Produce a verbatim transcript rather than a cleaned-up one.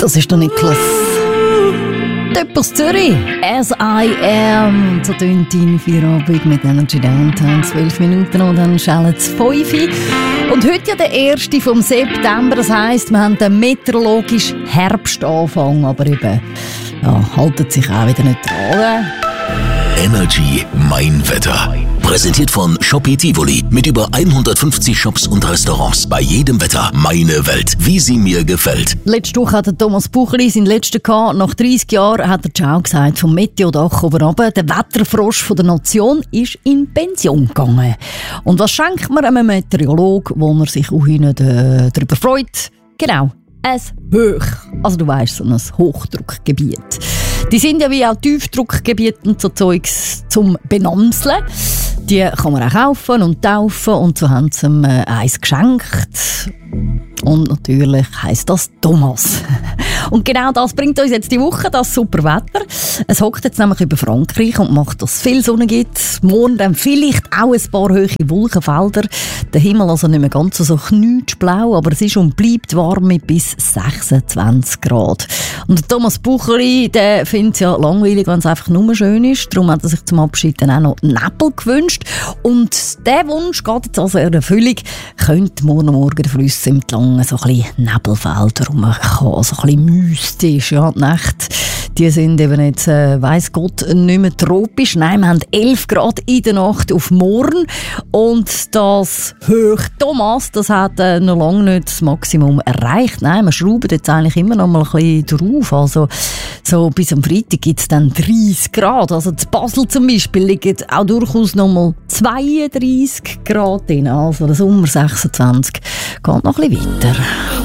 Das ist der Niklas. Dort aus Zürich. As I am. So tönt dein Feierabend mit Energy Downtown. zwölf Minuten und dann schallen es fünf. Und heute ja der erste vom September. Das heisst, wir haben den meteorologischen Herbstanfang. Aber eben, ja, haltet sich auch wieder nicht dran. Energy Mein Wetter. Präsentiert von Shoppe Tivoli mit über hundertfünfzig Shops und Restaurants. Bei jedem Wetter meine Welt, wie sie mir gefällt. Letzte Woche hat Thomas Buchli seinen letzten gehabt. Nach dreissig Jahren hat er Ciao gesagt vom Meteodach oben runter. Der Wetterfrosch von der Nation ist in Pension gegangen. Und was schenkt man einem Meteorolog, wo man sich auch nicht äh, darüber freut? Genau, ein Hoch. Also du weißt, so ein Hochdruckgebiet. Die sind ja wie auch Tiefdruckgebiete und so Zeugs zum Benamseln. Die kann man auch kaufen und taufen und so haben sie ihm äh, eins geschenkt. Und natürlich heisst das Thomas. Und genau das bringt uns jetzt die Woche, das super Wetter. Es hockt jetzt nämlich über Frankreich und macht, dass es viel Sonne gibt. Morgen dann vielleicht auch ein paar hohe Wolkenfelder. Der Himmel also nicht mehr ganz so knutschblau, aber es ist und bleibt warm mit bis sechsundzwanzig Grad. Und der Thomas Buchli, der findet es ja langweilig, wenn es einfach nur schön ist. Darum hat er sich zum Abschied dann auch noch Nebel gewünscht. Und dieser Wunsch geht jetzt also in Erfüllung. Könnte morgen Morgen der Flüsse entlang so ein bisschen Nebelfelder rumkommen, so ein bisschen mystisch. Ja, die Nächte, die sind eben jetzt, äh, weiss Gott, nicht mehr tropisch. Nein, wir haben elf Grad in der Nacht auf morgen. Und das Hoch Thomas, das hat äh, noch lange nicht das Maximum erreicht. Nein, wir schrauben jetzt eigentlich immer noch mal ein bisschen drauf. Also, so bis am Freitag gibt es dann dreißig Grad. Also, in Basel zum Beispiel liegen auch durchaus noch mal zweiunddreißig Grad drin. Also, der Sommer sechsundzwanzig geht noch ein bisschen weiter.